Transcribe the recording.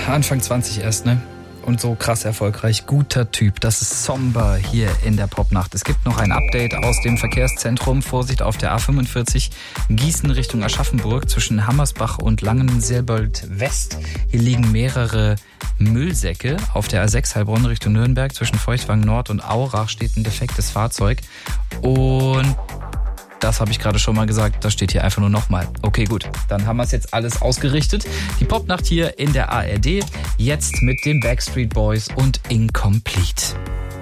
Anfang 20 erst, ne? Und so krass erfolgreich. Guter Typ. Das ist Somber hier in der Popnacht. Es gibt noch ein Update aus dem Verkehrszentrum. Vorsicht auf der A45 Gießen Richtung Aschaffenburg zwischen Hammersbach und Langenselbold West. Hier liegen mehrere Müllsäcke. Auf der A6 Heilbronn Richtung Nürnberg zwischen Feuchtwangen Nord und Aurach steht ein defektes Fahrzeug. Und das habe ich gerade schon mal gesagt, das steht hier einfach nur nochmal. Okay, gut, dann haben wir es jetzt alles ausgerichtet. Die Popnacht hier in der ARD, jetzt mit den Backstreet Boys und Incomplete.